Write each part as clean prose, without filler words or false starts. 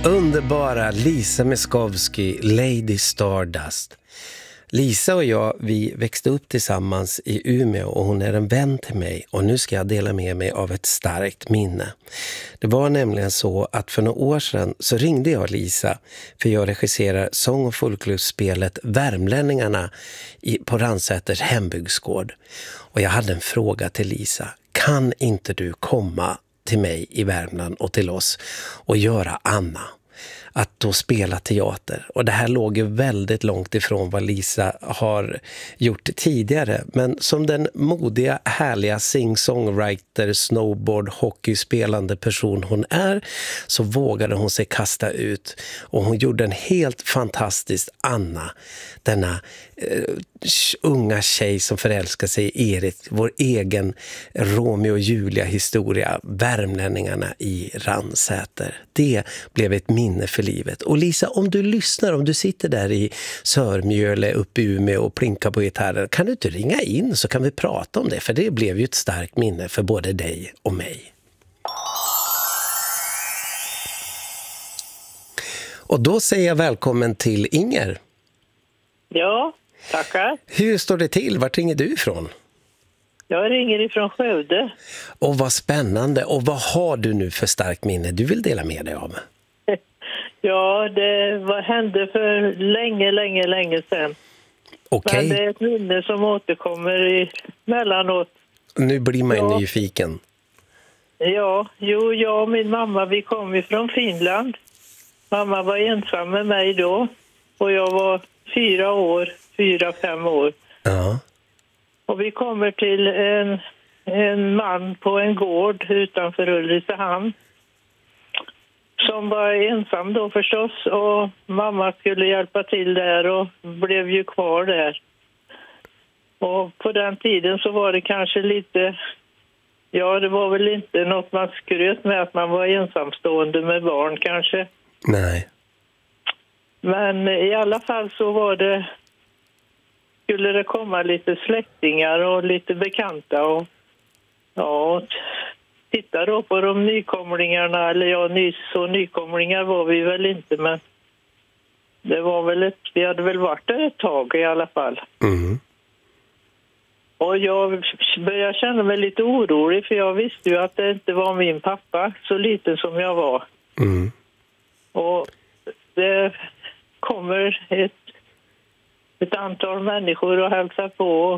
Underbara Lisa Miskovsky, Lady Stardust. Lisa och jag, vi växte upp tillsammans i Umeå och hon är en vän till mig och nu ska jag dela med mig av ett starkt minne. Det var nämligen så att för några år sedan så ringde jag Lisa för jag regisserar sång- och folklivsspelet Värmlänningarna på Ransäters hembygdsgård. Och jag hade en fråga till Lisa. Kan inte du komma till mig i Värmland och till oss och göra Anna? Att då spela teater. Och det här låg ju väldigt långt ifrån vad Lisa har gjort tidigare. Men som den modiga, härliga sing-songwriter, snowboard, hockeyspelande person hon är så vågade hon sig kasta ut. Och hon gjorde en helt fantastisk Anna. Denna unga tjej som förälskar sig i Erik. Vår egen Romeo och Julia historia. Värmlänningarna i Ransäter. Det blev ett minne för livet. Och Lisa, om du lyssnar, om du sitter där i Sörmjöle uppe i Umeå och plinkar på gitarren, kan du inte ringa in så kan vi prata om det? För det blev ju ett starkt minne för både dig och mig. Och då säger jag välkommen till Inger. Ja, tackar. Hur står det till? Vart ringer du ifrån? Jag ringer ifrån Skövde. Och vad spännande. Och vad har du nu för starkt minne du vill dela med dig av? Ja, hände för länge sedan. Okej. Men det är ett minne som återkommer emellanåt. Nu blir man ju nyfiken. Ja, jag och min mamma, vi kom ifrån Finland. Mamma var ensam med mig då. Och jag var 4-5 år. Ja. Och vi kommer till en man på en gård utanför Ulricehamn. Som var ensam då förstås. Och mamma skulle hjälpa till där och blev ju kvar där. Och på den tiden så var det kanske lite... Ja, det var väl inte något man skröt med att man var ensamstående med barn kanske. Nej. Men i alla fall så var det... Skulle det komma lite släktingar och lite bekanta och... Ja, titta då på de nykomlingarna, eller ja, så nykomlingar var vi väl inte, men det var väl vi hade väl varit där ett tag i alla fall. Mm. Och jag började känna mig lite orolig för jag visste ju att det inte var min pappa, så liten som jag var. Mm. Och det kommer ett antal människor och hälsar på.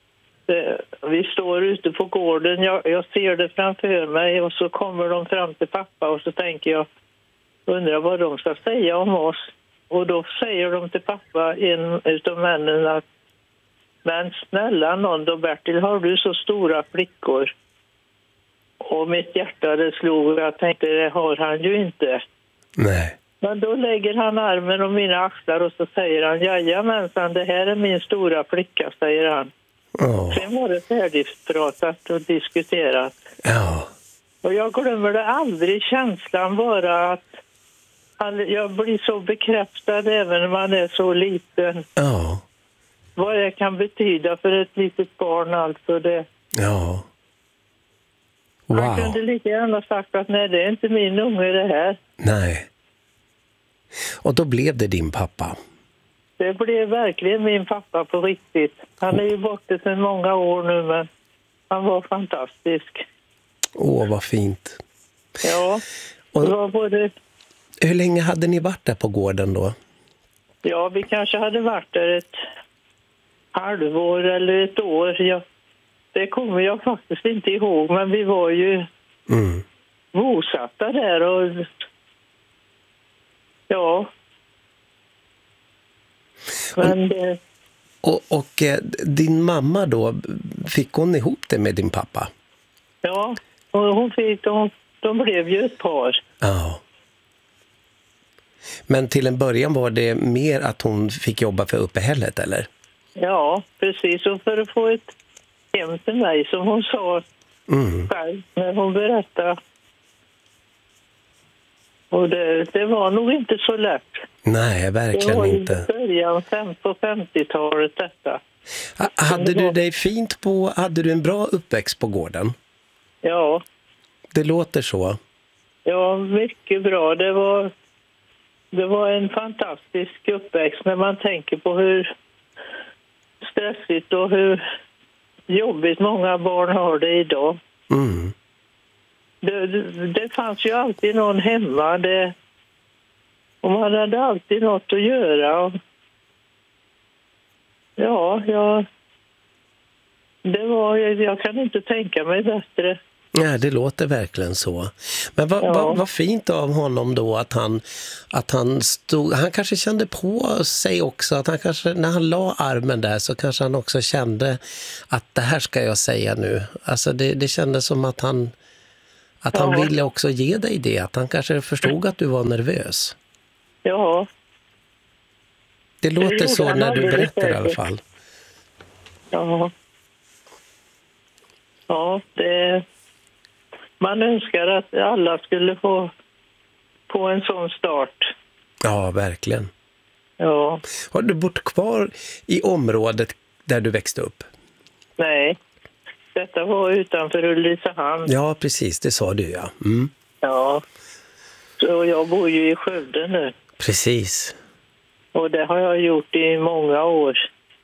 Vi står ute på gården, jag ser det framför mig och så kommer de fram till pappa och så tänker jag, undrar vad de ska säga om oss. Och då säger de till pappa, en utav männen, att men snälla någon då Bertil, har du så stora flickor? Och mitt hjärta det slog och jag tänkte, det har han ju inte. Nej. Men då lägger han armen om mina axlar och så säger han, jajamensan, det här är min stora flicka, säger han. Oh. Sen var det färdigpratat och diskuterat. Ja. Och jag glömmer det aldrig, känslan bara att jag blir så bekräftad även när man är så liten. Ja. Vad det kan betyda för ett litet barn alltså det. Ja. Wow. Han kunde lika gärna sagt att nej, det är inte min unge det här. Nej. Och då blev det din pappa. Det blev verkligen min pappa på riktigt. Han är ju borta sedan många år nu, men han var fantastisk. Åh, vad fint. Ja, och det var både... Hur länge hade ni varit där på gården då? Ja, vi kanske hade varit där ett halvår eller ett år. Det kommer jag faktiskt inte ihåg, men vi var ju bosatta där och... Ja... Men det... Och din mamma då, fick hon ihop det med din pappa? Ja, och hon fick, de blev ju ett par. Ja. Men till en början var det mer att hon fick jobba för uppehället, eller? Ja, precis. Och för att få ett hem till mig, som hon sa själv när hon berättade. Och det var nog inte så lätt. Nej, verkligen inte. Det var i början på 50-talet detta. Hade du dig fint på, hade du en bra uppväxt på gården? Ja. Det låter så. Ja, mycket bra. Det var det var en fantastisk uppväxt när man tänker på hur stressigt och hur jobbigt många barn har det idag. Mm. Det fanns ju alltid någon hemma. Och man hade alltid något att göra. Jag kan inte tänka mig bättre. Ja, det låter verkligen så. Men vad fint av honom då att han stod, han kanske kände på sig också att han kanske, när han la armen där så kanske han också kände att det här ska jag säga nu. Alltså det kändes som att han ville också ge dig det, att han kanske förstod att du var nervös. Ja. Det låter så när du berättar i alla fall. Ja. Ja, man önskar att alla skulle få en sån start. Ja, verkligen. Ja. Har du bott kvar i området där du växte upp? Nej, detta var utanför Ulricehamn. Ja, precis, det sa du, ja. Mm. Ja, så jag bor ju i Skövde nu. Precis. Och det har jag gjort i många år.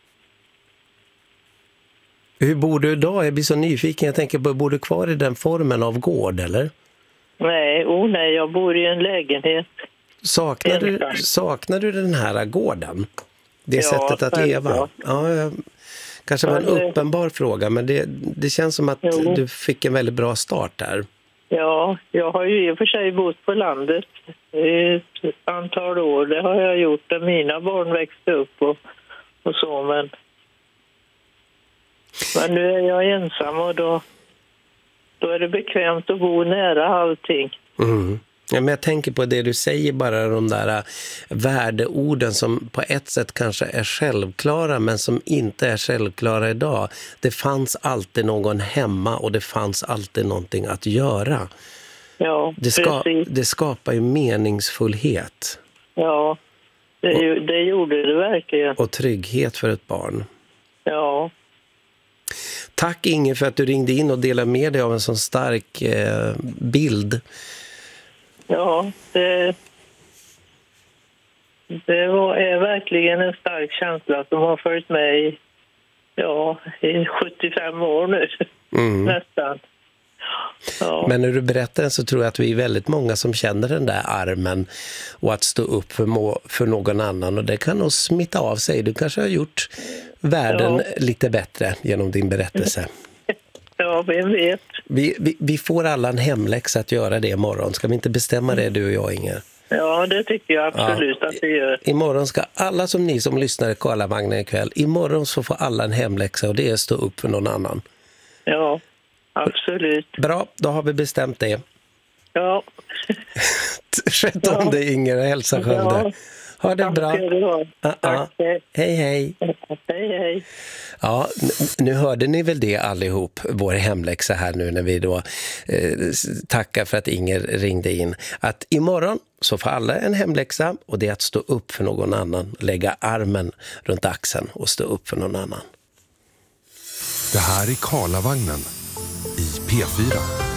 Hur bor du idag? Jag blir så nyfiken. Jag tänker på, bor du kvar i den formen av gård, eller? Nej, jag bor i en lägenhet. Saknar du den här gården? Det sättet att leva? Ja, kanske var en uppenbar fråga, men det känns som att du fick en väldigt bra start där. Ja, jag har ju i och för sig bott på landet i ett antal år. Det har jag gjort där mina barn växte upp och så, men nu är jag ensam och då är det bekvämt att bo nära allting. Mm. Ja, men jag tänker på det du säger, bara de där värdeorden som på ett sätt kanske är självklara men som inte är självklara idag. Det fanns alltid någon hemma och det fanns alltid någonting att göra. Ja, det skapar ju meningsfullhet. Ja, det gjorde det verkligen. Och trygghet för ett barn. Ja. Tack Inge för att du ringde in och delade med dig av en sån stark bild. Ja, det är verkligen en stark känsla som har följt med i 75 år nu. Nästan. Ja. Men när du berättar så tror jag att vi är väldigt många som känner den där armen och att stå upp för någon annan, och det kan nog smitta av sig. Du kanske har gjort världen lite bättre genom din berättelse. Ja, vem vet. Vi får alla en hemläxa att göra det imorgon. Ska vi inte bestämma det, du och jag, Inger? Ja, det tycker jag absolut att vi gör. Imorgon ska alla ni som lyssnar i Karlavagnen ikväll, imorgon så får alla en hemläxa, och det är att stå upp för någon annan. Ja, absolut. Bra, då har vi bestämt det. Ja. Sköt om dig, Inger, och hälsa Skövde. Ja. Ha det bra. Tack. Hej, hej. Hej. Ja, nu hörde ni väl det allihop, vår hemläxa här nu när vi då tackar för att Inger ringde in. Att imorgon så får alla en hemläxa, och det är att stå upp för någon annan. Lägga armen runt axeln och stå upp för någon annan. Det här är Karlavagnen i P4.